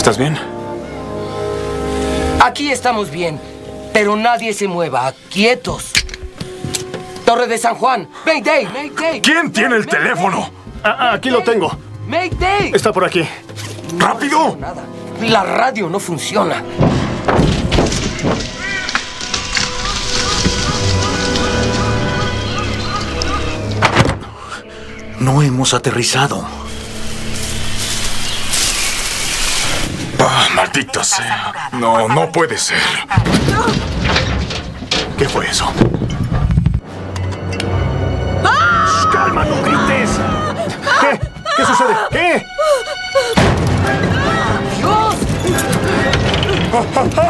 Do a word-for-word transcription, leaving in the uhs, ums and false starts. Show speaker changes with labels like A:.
A: ¿Estás bien?
B: Aquí estamos bien, pero nadie se mueva. ¡Quietos! Torre de San Juan. ¡Mayday! ¡Mayday!
A: ¿Quién tiene el teléfono?
C: Ah, aquí lo tengo.
B: ¡Mayday!
C: Está por aquí.
A: ¡Rápido!
B: Nada. La radio no funciona.
D: No hemos aterrizado.
A: Ah, maldita sea. No, no puede ser.
D: ¿Qué fue eso?
C: Shh, ¡calma, no grites! ¿Qué? ¿Qué sucede? ¿Qué?
B: ¡Dios!